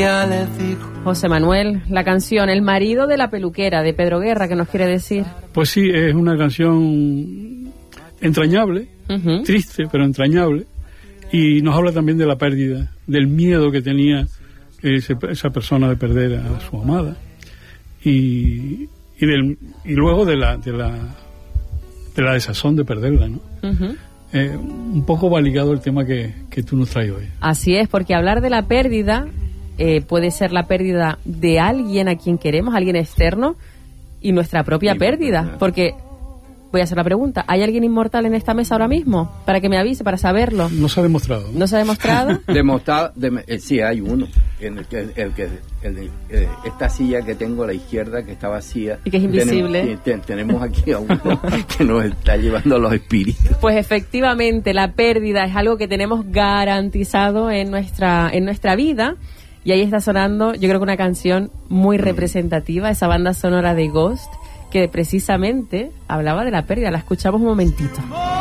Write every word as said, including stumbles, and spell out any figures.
ella le dijo. José Manuel, la canción El marido de la peluquera, de Pedro Guerra, ¿qué nos quiere decir? Pues sí, es una canción entrañable, uh-huh. triste, pero entrañable, y nos habla también de la pérdida, del miedo que tenía ese, esa persona de perder a su amada, y, y, del, y luego de la, de la de la desazón de perderla, ¿no? Uh-huh. Eh, un poco va ligado el tema que, que tú nos traes hoy. Así es, porque hablar de la pérdida eh, puede ser la pérdida de alguien a quien queremos, alguien externo, y nuestra propia sí, pérdida, porque voy a hacer la pregunta, ¿hay alguien inmortal en esta mesa ahora mismo? Para que me avise, para saberlo. No se ha demostrado. ¿No se ha demostrado? Demostrado, de, eh, sí, hay uno. En el que, el que el, eh, esta silla que tengo a la izquierda, que está vacía. Y que es invisible. Tenemos, ten, tenemos aquí a uno que nos está llevando los espíritus. Pues efectivamente, la pérdida es algo que tenemos garantizado en nuestra, en nuestra vida. Y ahí está sonando, yo creo que una canción muy representativa, esa banda sonora de Ghost, que precisamente hablaba de la pérdida. La escuchamos un momentito.